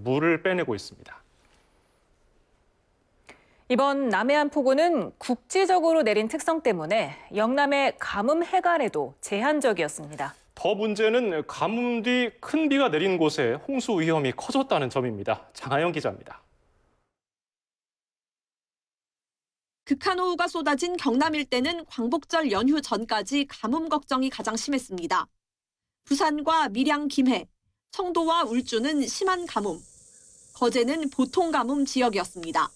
물을 빼내고 있습니다. 이번 남해안 폭우는 국지적으로 내린 특성 때문에 영남의 가뭄 해갈에도 제한적이었습니다. 더 문제는 가뭄 뒤 큰 비가 내린 곳에 홍수 위험이 커졌다는 점입니다. 장하영 기자입니다. 극한호우가 쏟아진 경남 일대는 광복절 연휴 전까지 가뭄 걱정이 가장 심했습니다. 부산과 밀양, 김해, 청도와 울주는 심한 가뭄, 거제는 보통 가뭄 지역이었습니다.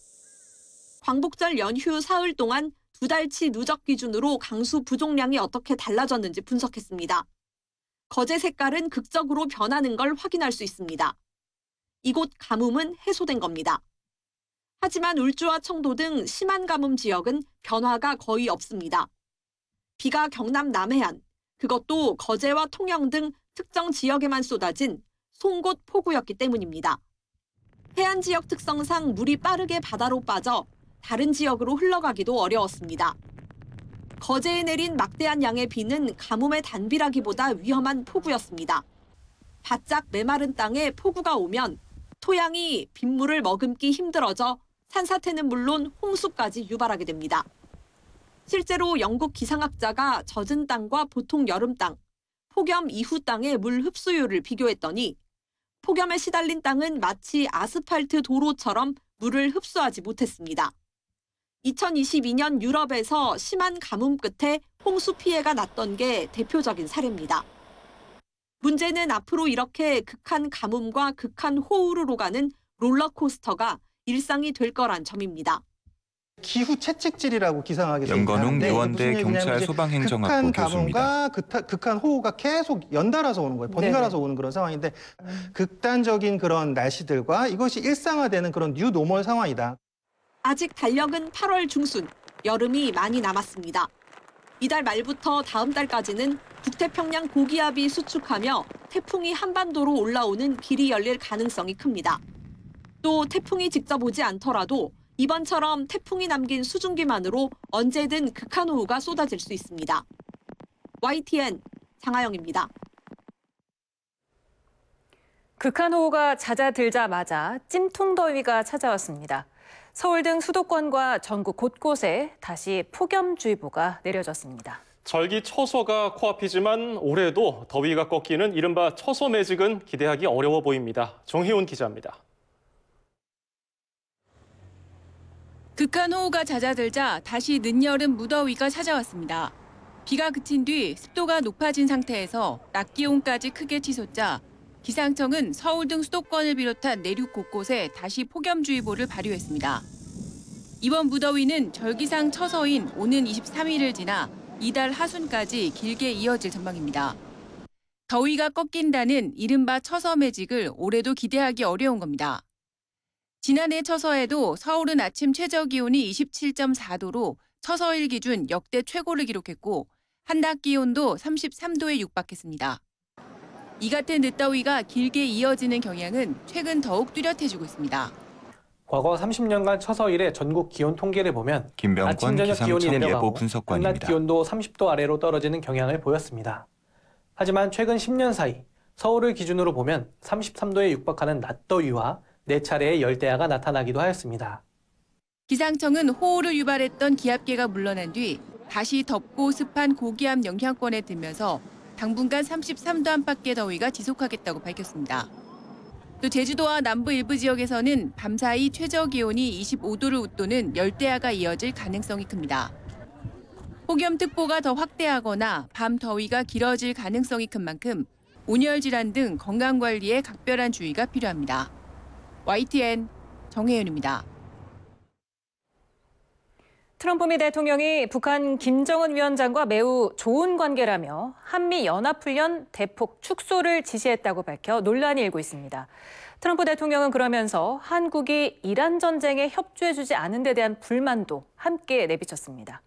광복절 연휴 사흘 동안 2달치 누적 기준으로 강수 부족량이 어떻게 달라졌는지 분석했습니다. 거제 색깔은 극적으로 변하는 걸 확인할 수 있습니다. 이곳 가뭄은 해소된 겁니다. 하지만 울주와 청도 등 심한 가뭄 지역은 변화가 거의 없습니다. 비가 경남 남해안, 그것도 거제와 통영 등 특정 지역에만 쏟아진 송곳 폭우였기 때문입니다. 해안 지역 특성상 물이 빠르게 바다로 빠져 다른 지역으로 흘러가기도 어려웠습니다. 거제에 내린 막대한 양의 비는 가뭄의 단비라기보다 위험한 폭우였습니다. 바짝 메마른 땅에 폭우가 오면 토양이 빗물을 머금기 힘들어져 산사태는 물론 홍수까지 유발하게 됩니다. 실제로 영국 기상학자가 젖은 땅과 보통 여름 땅, 폭염 이후 땅의 물 흡수율을 비교했더니 폭염에 시달린 땅은 마치 아스팔트 도로처럼 물을 흡수하지 못했습니다. 2022년 유럽에서 심한 가뭄 끝에 홍수 피해가 났던 게 대표적인 사례입니다. 문제는 앞으로 이렇게 극한 가뭄과 극한 호우로 가는 롤러코스터가 일상이 될 거란 점입니다. 기후 채찍질이라고 기상하게 염건웅 의원대 경찰 소방행정학부 교수입니다. 극한 호우가 계속 연달아서 오는 거예요. 번갈아서 오는 그런 상황인데 극단적인 그런 날씨들과 이것이 일상화되는 그런 뉴 노멀 상황이다. 아직 달력은 8월 중순, 여름이 많이 남았습니다. 이달 말부터 다음 달까지는 북태평양 고기압이 수축하며 태풍이 한반도로 올라오는 길이 열릴 가능성이 큽니다. 또 태풍이 직접 오지 않더라도 이번처럼 태풍이 남긴 수증기만으로 언제든 극한호우가 쏟아질 수 있습니다. YTN 장하영입니다. 극한호우가 잦아들자마자 찜통더위가 찾아왔습니다. 서울 등 수도권과 전국 곳곳에 다시 폭염주의보가 내려졌습니다. 절기처서가 코앞이지만 올해도 더위가 꺾이는 이른바 처서 매직은 기대하기 어려워 보입니다. 정희훈 기자입니다. 극한호우가 잦아들자 다시 늦여름 무더위가 찾아왔습니다. 비가 그친 뒤 습도가 높아진 상태에서 낮 기온까지 크게 치솟자 기상청은 서울 등 수도권을 비롯한 내륙 곳곳에 다시 폭염주의보를 발효했습니다. 이번 무더위는 절기상 처서인 오는 23일을 지나 이달 하순까지 길게 이어질 전망입니다. 더위가 꺾인다는 이른바 처서 매직을 올해도 기대하기 어려운 겁니다. 지난해 처서에도 서울은 아침 최저기온이 27.4도로 처서일 기준 역대 최고를 기록했고 한낮 기온도 33도에 육박했습니다. 이 같은 늦더위가 길게 이어지는 경향은 최근 더욱 뚜렷해지고 있습니다. 과거 30년간 처서일의 전국 기온 통계를 보면 김병권 아침 저녁 기온이 기상청 내려가고 예보 분석관입니다. 한낮 기온도 30도 아래로 떨어지는 경향을 보였습니다. 하지만 최근 10년 사이 서울을 기준으로 보면 33도에 육박하는 낮더위와 4차례의 열대야가 나타나기도 하였습니다. 기상청은 호우를 유발했던 기압계가 물러난 뒤 다시 덥고 습한 고기압 영향권에 들면서 당분간 33도 안팎의 더위가 지속하겠다고 밝혔습니다. 또 제주도와 남부 일부 지역에서는 밤사이 최저기온이 25도를 웃도는 열대야가 이어질 가능성이 큽니다. 폭염특보가 더 확대하거나 밤 더위가 길어질 가능성이 큰 만큼 온열 질환 등 건강관리에 각별한 주의가 필요합니다. YTN 정혜윤입니다. 트럼프 미 대통령이 북한 김정은 위원장과 매우 좋은 관계라며 한미연합훈련 대폭 축소를 지시했다고 밝혀 논란이 일고 있습니다. 트럼프 대통령은 그러면서 한국이 이란 전쟁에 협조해주지 않은 데 대한 불만도 함께 내비쳤습니다.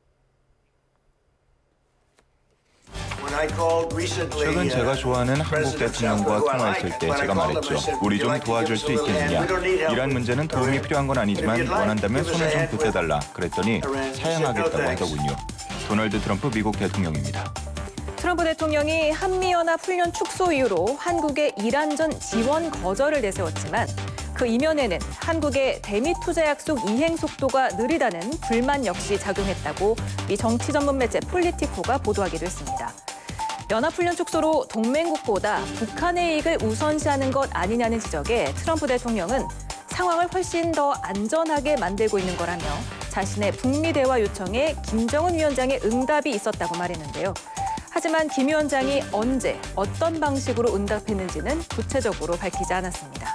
최근 제가 좋아하는 한국 대통령과 통화했을 때 제가 말했죠. 우리 좀 도와줄 수 있겠느냐. 이란 문제는 도움이 필요한 건 아니지만 원한다면 손을 좀 붙여달라. 그랬더니 사양하겠다고 하더군요. 도널드 트럼프 미국 대통령입니다. 트럼프 대통령이 한미연합훈련 축소 이후로 한국의 이란전 지원 거절을 내세웠지만 그 이면에는 한국의 대미 투자 약속 이행 속도가 느리다는 불만 역시 작용했다고 미 정치 전문 매체 폴리티코가 보도하기도 했습니다. 연합훈련 축소로 동맹국보다 북한의 이익을 우선시하는 것 아니냐는 지적에 트럼프 대통령은 상황을 훨씬 더 안전하게 만들고 있는 거라며 자신의 북미 대화 요청에 김정은 위원장의 응답이 있었다고 말했는데요. 하지만 김 위원장이 언제, 어떤 방식으로 응답했는지는 구체적으로 밝히지 않았습니다.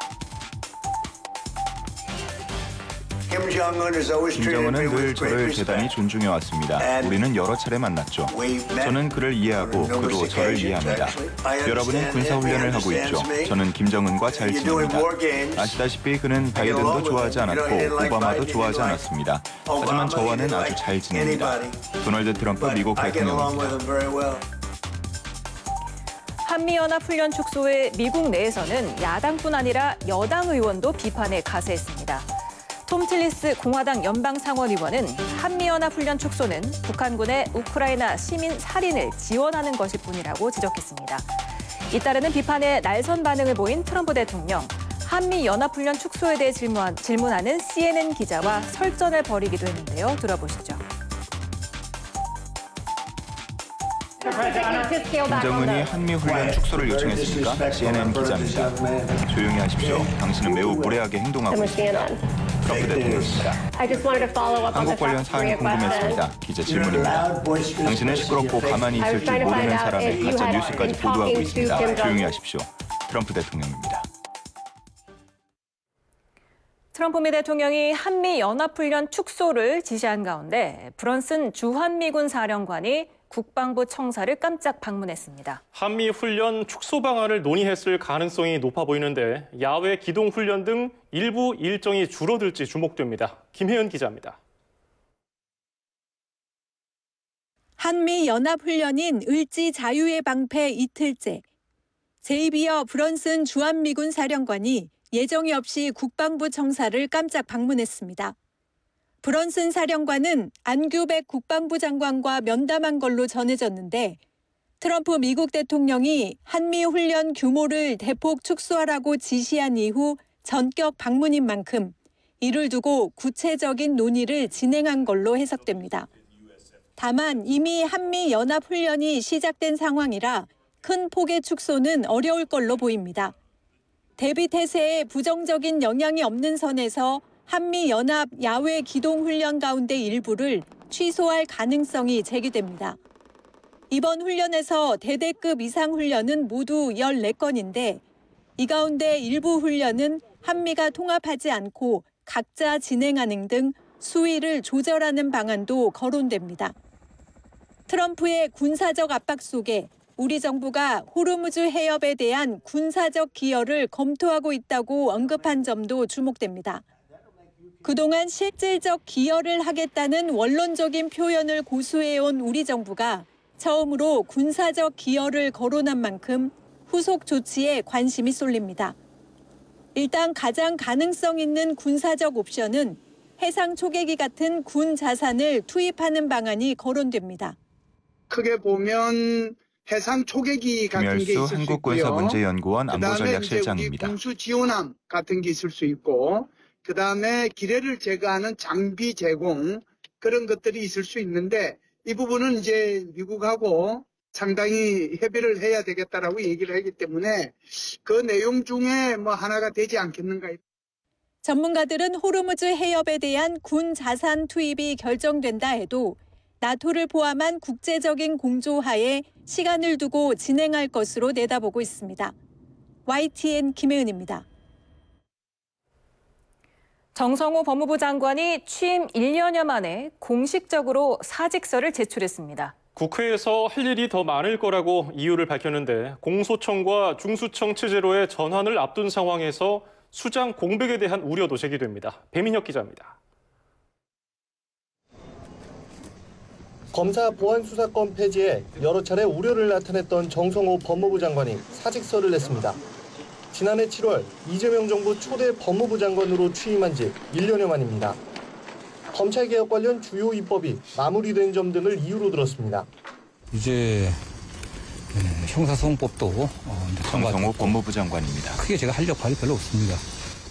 김정은은 늘 저를 대단히 존중해왔습니다. 우리는 여러 차례 만났죠. 저는 그를 이해하고 그도 저를 이해합니다. 여러분은 군사훈련을 하고 있죠. 저는 김정은과 잘 지냅니다. 아시다시피 그는 바이든도 좋아하지 않았고 오바마도 좋아하지 않았습니다. 하지만 저와는 아주 잘 지냅니다. 도널드 트럼프 미국 대통령입니다. 한미연합훈련 축소에 미국 내에서는 야당뿐 아니라 여당 의원도 비판에 가세했습니다. 톰 틸리스 공화당 연방상원의원은 한미연합훈련 축소는 북한군의 우크라이나 시민 살인을 지원하는 것일 뿐이라고 지적했습니다. 잇따르는 비판에 날선 반응을 보인 트럼프 대통령, 한미연합훈련 축소에 대해 질문하는 CNN 기자와 설전을 벌이기도 했는데요. 들어보시죠. 김정은이 한미훈련 축소를 요청했습니까? CNN 기자입니다. 조용히 하십시오. 당신은 매우 무례하게 행동하고 있습니다. 트럼프 대통령입니다. 한국 관련 사안이 궁금했습니다. 기자 질문입니다. 당신은 시끄럽고 가만히 있을 줄 모르는 사람의 가짜 뉴스까지 보도하고 있습니다. 조용히 하십시오. 트럼프 대통령입니다. 트럼프 미 대통령이 한미연합훈련 축소를 지시한 가운데 브런슨 주한미군 사령관이 국방부 청사를 깜짝 방문했습니다. 한미 훈련 축소 방안을 논의했을 가능성이 높아 보이는데 야외 기동 훈련 등 일부 일정이 줄어들지 주목됩니다. 김혜연 기자입니다. 한미 연합훈련인 을지 자유의 방패 이틀째. 제이비어 브런슨 주한미군 사령관이 예정이 없이 국방부 청사를 깜짝 방문했습니다. 브런슨 사령관은 안규백 국방부 장관과 면담한 걸로 전해졌는데 트럼프 미국 대통령이 한미 훈련 규모를 대폭 축소하라고 지시한 이후 전격 방문인 만큼 이를 두고 구체적인 논의를 진행한 걸로 해석됩니다. 다만 이미 한미 연합 훈련이 시작된 상황이라 큰 폭의 축소는 어려울 걸로 보입니다. 대비 태세에 부정적인 영향이 없는 선에서 한미연합 야외 기동훈련 가운데 일부를 취소할 가능성이 제기됩니다. 이번 훈련에서 대대급 이상 훈련은 모두 14건인데 이 가운데 일부 훈련은 한미가 통합하지 않고 각자 진행하는 등 수위를 조절하는 방안도 거론됩니다. 트럼프의 군사적 압박 속에 우리 정부가 호르무즈 해협에 대한 군사적 기여를 검토하고 있다고 언급한 점도 주목됩니다. 그동안 실질적 기여를 하겠다는 원론적인 표현을 고수해온 우리 정부가 처음으로 군사적 기여를 거론한 만큼 후속 조치에 관심이 쏠립니다. 일단 가장 가능성 있는 군사적 옵션은 해상 초계기 같은 군 자산을 투입하는 방안이 거론됩니다. 크게 보면 해상 초계기 같은 게 있을 수 있고요. 한국군사문제연구원 안보전략실장입니다. 군수 지원함 같은 게 있을 수 있고 그다음에 기뢰를 제거하는 장비 제공 그런 것들이 있을 수 있는데 이 부분은 이제 미국하고 상당히 협의를 해야 되겠다라고 얘기를 하기 때문에 그 내용 중에 뭐 하나가 되지 않겠는가. 전문가들은 호르무즈 해협에 대한 군 자산 투입이 결정된다 해도 나토를 포함한 국제적인 공조하에 시간을 두고 진행할 것으로 내다보고 있습니다. YTN 김혜은입니다. 정성호 법무부 장관이 취임 1년여 만에 공식적으로 사직서를 제출했습니다. 국회에서 할 일이 더 많을 거라고 이유를 밝혔는데 공소청과 중수청 체제로의 전환을 앞둔 상황에서 수장 공백에 대한 우려도 제기됩니다. 배민혁 기자입니다. 검사 보안 수사권 폐지에 여러 차례 우려를 나타냈던 정성호 법무부 장관이 사직서를 냈습니다. 지난해 7월 이재명 정부 초대 법무부 장관으로 취임한 지 1년여 만입니다. 검찰개혁 관련 주요 입법이 마무리된 점 등을 이유로 들었습니다. 이제 형사소송법도 정성호 법무부 장관입니다. 크게 제가 할 역할이 별로 없습니다.